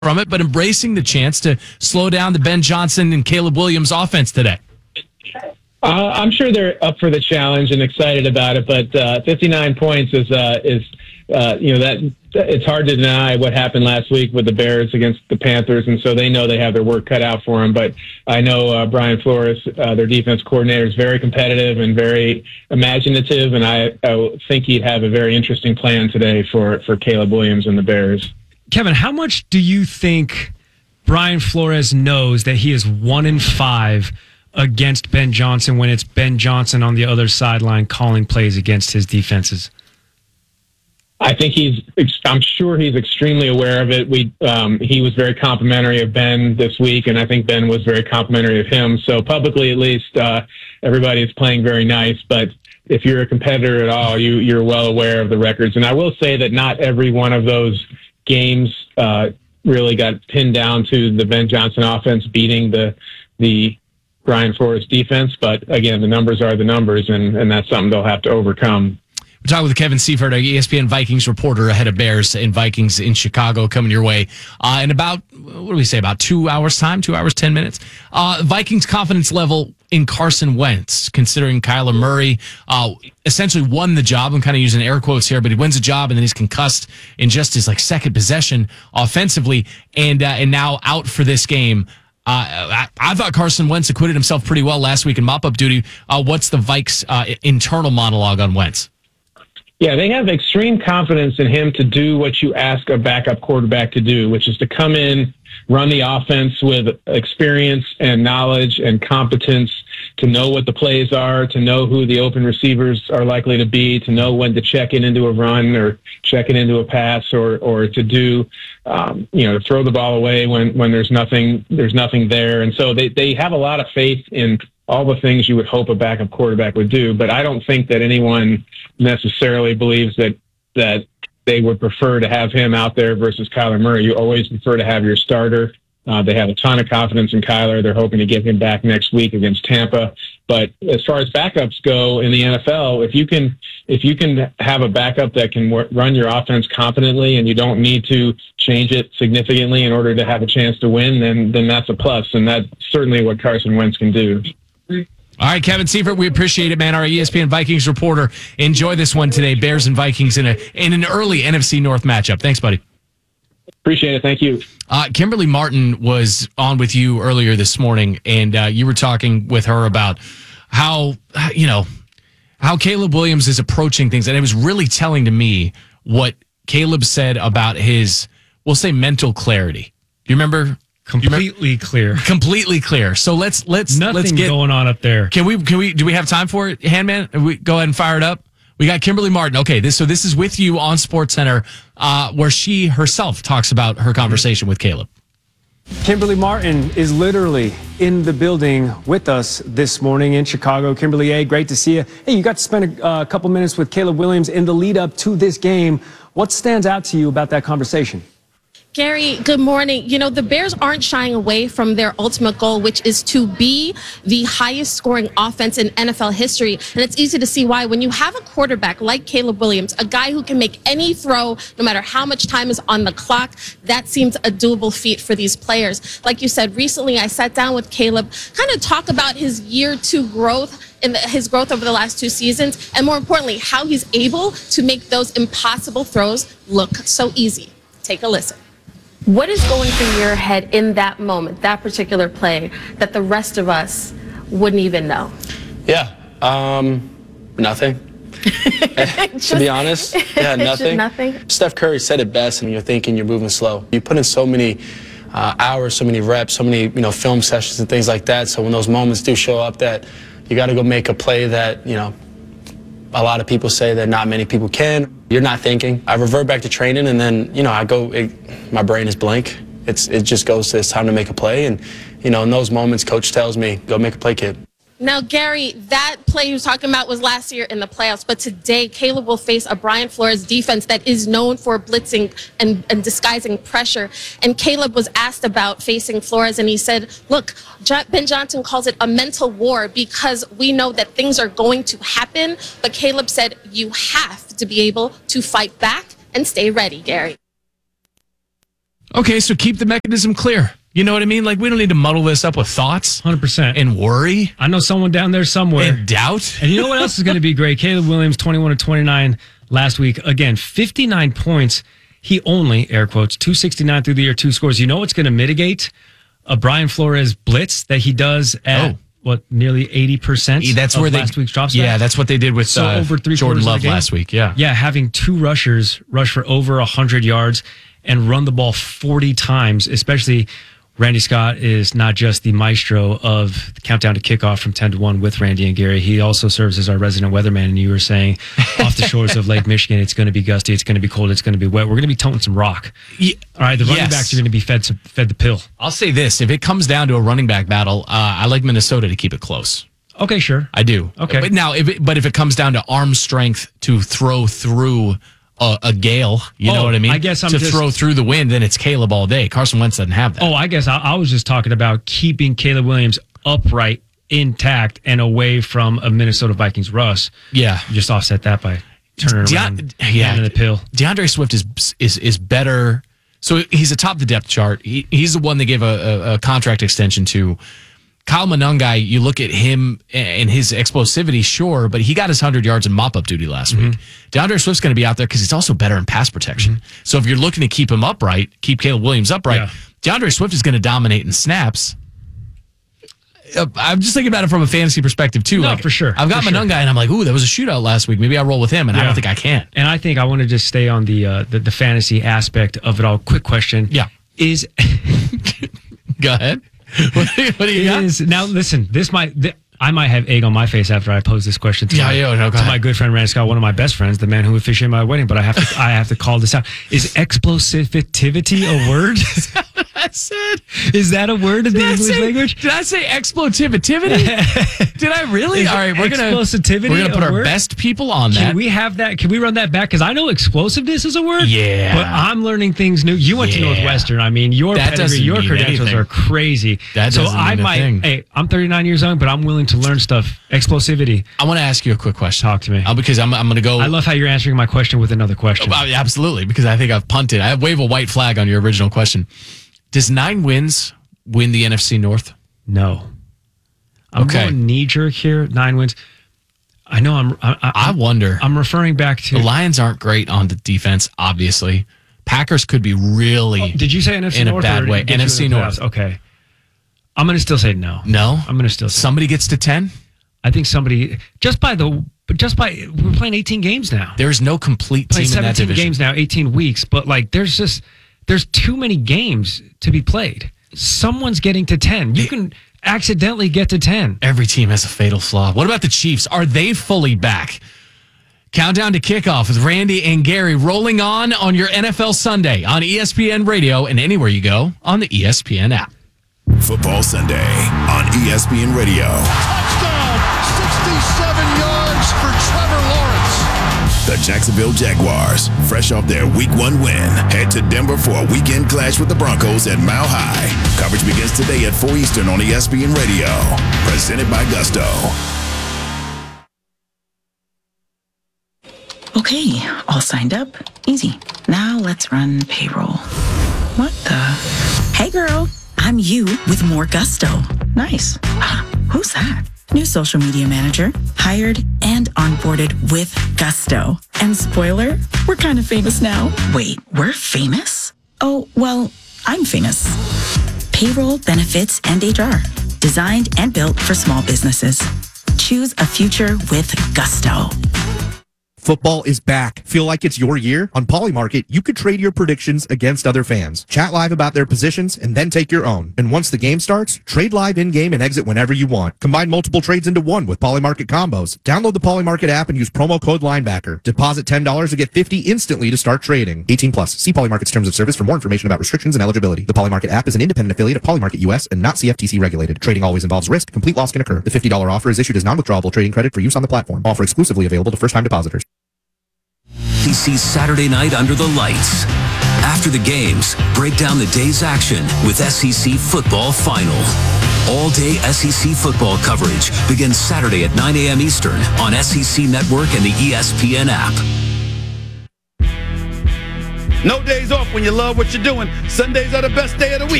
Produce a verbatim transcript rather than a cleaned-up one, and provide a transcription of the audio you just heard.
from it, but embracing the chance to slow down the Ben Johnson and Caleb Williams offense today? Uh, I'm sure they're up for the challenge and excited about it, but uh, fifty-nine points is uh, is uh, you know that it's hard to deny what happened last week with the Bears against the Panthers, and so they know they have their work cut out for them. But I know uh, Brian Flores, uh, their defense coordinator, is very competitive and very imaginative, and I, I think he'd have a very interesting plan today for for Caleb Williams and the Bears. Kevin, how much do you think Brian Flores knows that he is one in five against Ben Johnson when it's Ben Johnson on the other sideline calling plays against his defenses? I think he's, I'm sure he's extremely aware of it. We, um, he was very complimentary of Ben this week, and I think Ben was very complimentary of him. So publicly, at least, uh, everybody is playing very nice, but if you're a competitor at all, you, you're well aware of the records. And I will say that not every one of those games uh, really got pinned down to the Ben Johnson offense beating the the Brian Flores defense. But again, the numbers are the numbers, and, and that's something they'll have to overcome. We're talking with Kevin Seifert, our E S P N Vikings reporter, ahead of Bears and Vikings in Chicago coming your way uh, in about, what do we say, about two hours time, two hours, ten minutes. Uh, Vikings confidence level in Carson Wentz, considering Kyler Murray uh, essentially won the job. I'm kind of using air quotes here, but he wins a job and then he's concussed in just his like second possession offensively, and uh, and now out for this game. Uh, I, I thought Carson Wentz acquitted himself pretty well last week in mop-up duty. Uh, what's the Vikes' uh, internal monologue on Wentz? Yeah, they have extreme confidence in him to do what you ask a backup quarterback to do, which is to come in, run the offense with experience and knowledge and competence, to know what the plays are, to know who the open receivers are likely to be, to know when to check it into a run or check it into a pass, or or to do, um, you know, to throw the ball away when, when there's nothing there's nothing there. And so they, they have a lot of faith in all the things you would hope a backup quarterback would do. But I don't think that anyone necessarily believes that that they would prefer to have him out there versus Kyler Murray. You always prefer to have your starter. Uh, they have a ton of confidence in Kyler. They're hoping to get him back next week against Tampa. But as far as backups go in the N F L, if you can if you can have a backup that can w- run your offense competently and you don't need to change it significantly in order to have a chance to win, then then that's a plus. And that's certainly what Carson Wentz can do. All right, Kevin Seifert, we appreciate it, man. Our E S P N Vikings reporter. Enjoy this one today, Bears and Vikings in a in an early N F C North matchup. Thanks, buddy. Appreciate it. Thank you. Uh, Kimberly Martin was on with you earlier this morning, and uh, you were talking with her about how, you know, how Caleb Williams is approaching things. And it was really telling to me what Caleb said about his, we'll say, mental clarity. Do you remember? Completely clear. Completely clear. So let's let's Nothing let's get going on up there. Can we can we do we have time for it, Handman? We go ahead and fire it up. We got Kimberly Martin. Okay, this so this is with you on SportsCenter, uh, where she herself talks about her conversation with Caleb. Kimberly Martin is literally in the building with us this morning in Chicago. Kimberly A., great to see you. Hey, you got to spend a uh, couple minutes with Caleb Williams in the lead up to this game. What stands out to you about that conversation? Gary, good morning. You know, the Bears aren't shying away from their ultimate goal, which is to be the highest scoring offense in N F L history. And it's easy to see why. When you have a quarterback like Caleb Williams, a guy who can make any throw, no matter how much time is on the clock, that seems a doable feat for these players. Like you said, recently I sat down with Caleb, kind of talk about his year two growth, in the, his growth over the last two seasons, and more importantly, how he's able to make those impossible throws look so easy. Take a listen. What is going through your head in that moment, that particular play, that the rest of us wouldn't even know? Yeah, um, nothing. just, to be honest, yeah, nothing. nothing. Steph Curry said it best, and you're thinking you're moving slow. You put in so many uh, hours, so many reps, so many you know film sessions and things like that. So when those moments do show up, that you got to go make a play that you know a lot of people say that not many people can. You're not thinking. I revert back to training, and then, you know, I go, it, my brain is blank. It's, it just goes to, it's time to make a play. And, you know, in those moments, coach tells me, go make a play, kid. Now, Gary, that play you were talking about was last year in the playoffs, but today Caleb will face a Brian Flores defense that is known for blitzing and, and disguising pressure. And Caleb was asked about facing Flores, and he said, look, Ben Johnson calls it a mental war because we know that things are going to happen, but Caleb said you have to be able to fight back and stay ready, Gary. Okay, so keep the mechanism clear. You know what I mean? Like, we don't need to muddle this up with thoughts one hundred percent. and worry I know someone down there somewhere. and doubt. And you know what else is going to be great? Caleb Williams, twenty-one to twenty-nine last week. Again, fifty-nine points. He only, air quotes, two sixty-nine through the year, two scores. You know what's going to mitigate a Brian Flores blitz that he does at, Oh. what, nearly eighty percent That's of where they, last week's drop Yeah, stat? that's what they did with So uh, over three Jordan quarters of the Love game. last week. Yeah. Yeah, having two rushers rush for over one hundred yards and run the ball forty times, especially Randy Scott is not just the maestro of the countdown to kickoff from ten to one with Randy and Gary. He also serves as our resident weatherman. And you were saying off the shores of Lake Michigan, it's going to be gusty, it's going to be cold, it's going to be wet. We're going to be toting some rock. Ye- All right, the running yes. backs are going to be fed some, fed the pill. I'll say this. If it comes down to a running back battle, uh, I like Minnesota to keep it close. Okay, sure. I do. Okay. But now, if it, but if it comes down to arm strength to throw through a, a gale, you know Oh, what I mean? I guess I'm to just- throw through the wind, then it's Caleb all day. Carson Wentz doesn't have that. Oh, I guess I, I was just talking about keeping Caleb Williams upright, intact, and away from a Minnesota Vikings Russ. Yeah. You just offset that by turning De- around, yeah. handing the pill. DeAndre Swift is is is better. So he's atop the depth chart. He, he's the one they gave a, a, a contract extension to. Kyle Monangai, you look at him and his explosivity, sure, but he got his one hundred yards in mop-up duty last Mm-hmm. week. DeAndre Swift's going to be out there because he's also better in pass protection. Mm-hmm. So if you're looking to keep him upright, keep Caleb Williams upright, Yeah. DeAndre Swift is going to dominate in snaps. Uh, I'm just thinking about it from a fantasy perspective, too. No, like, for sure, I've got for sure. Monangai, and I'm like, ooh, that was a shootout last week. Maybe I'll roll with him, and I Yeah. don't think I can. And I think I want to just stay on the, uh, the the fantasy aspect of it all. Quick question. Yeah. Is Go ahead. What do you, what do you got? is now listen, this might th- I might have egg on my face after I pose this question to, Yeah, my, yeah, no, go to ahead. my good friend Randy Scott, one of my best friends, the man who officiated my wedding, but I have to I have to call this out. Is explosivity a word? I said. Is that a word in the Did I English say, language? Did I say explotivity? Did I really? Is All right, we're gonna explosivity we're gonna put a our word? best people on Can that. we have that? Can we run that back? Because I know explosiveness is a word. Yeah. But I'm learning things new. You went to Yeah. Northwestern. I mean, your That pedigree, doesn't your mean credentials anything. are crazy. That so doesn't I mean a might. thing. Hey, I'm thirty-nine years young, but I'm willing to learn stuff. Explosivity. I want to ask you a quick question. Talk to me. Uh, because I'm I'm gonna go. I love how you're answering my question with another question. Uh, absolutely, because I think I've punted. I wave a white flag on your original question. Does nine wins win the N F C North? No. I'm Okay. going knee jerk here. Nine wins. I know. I'm. I, I, I wonder. I'm referring back to. The Lions aren't great on the defense, obviously. Packers could be really. Did you say N F C in a North bad or way. get you N F C in the North. playoffs? Okay. I'm going to still say no. No, I'm going to still say. somebody gets to ten. I think somebody just by the but just by we're playing eighteen games now. There is no complete Playing team in that seventeen division. games now, eighteen weeks. But like, there's just there's too many games to be played. Someone's getting to ten. You can accidentally get to ten. Every team has a fatal flaw. What about the Chiefs? Are they fully back? Countdown to kickoff with Randy and Gary rolling on on your N F L Sunday on E S P N Radio and anywhere you go on the E S P N app. Football Sunday on E S P N Radio. Touchdown! sixty-seven yards for Trevor Lawrence. The Jacksonville Jaguars, fresh off their week one win, head to Denver for a weekend clash with the Broncos at Mile High. Coverage begins today at four Eastern on E S P N Radio. Presented by Gusto. Okay, all signed up. Easy. Now let's run payroll. What the? Hey girl, I'm you with more Gusto. Nice. Ah, who's that? New social media manager, hired and onboarded with Gusto. And spoiler, we're kind of famous now. Wait, we're famous? Oh, well, I'm famous. Payroll, benefits, and H R. Designed and built for small businesses. Choose a future with Gusto. Football is back. Feel like it's your year? On Polymarket, you could trade your predictions against other fans. Chat live about their positions and then take your own. And once the game starts, trade live in-game and exit whenever you want. Combine multiple trades into one with Polymarket combos. Download the Polymarket app and use promo code Linebacker. Deposit ten dollars to get fifty dollars instantly to start trading. eighteen plus. See Polymarket's terms of service for more information about restrictions and eligibility. The Polymarket app is an independent affiliate of Polymarket U S and not C F T C regulated. Trading always involves risk. Complete loss can occur. The fifty dollars offer is issued as non-withdrawable trading credit for use on the platform. Offer exclusively available to first-time depositors. S E C Saturday night under the lights. After the games, break down the day's action with S E C Football Final. All-day S E C football coverage begins Saturday at nine a.m. Eastern on S E C Network and the E S P N app. No days off when you love what you're doing. Sundays are the best day of the week.